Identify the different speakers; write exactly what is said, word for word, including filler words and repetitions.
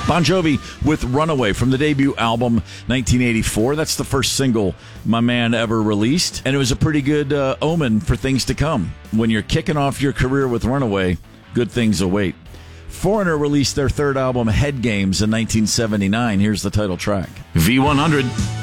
Speaker 1: Bon Jovi with Runaway from the debut album nineteen eighty-four. That's the first single my man ever released, and it was a pretty good uh, omen for things to come. When you're kicking off your career with Runaway, good things await. Foreigner released their third album, Head Games, in nineteen seventy-nine. Here's the title track. V one hundred.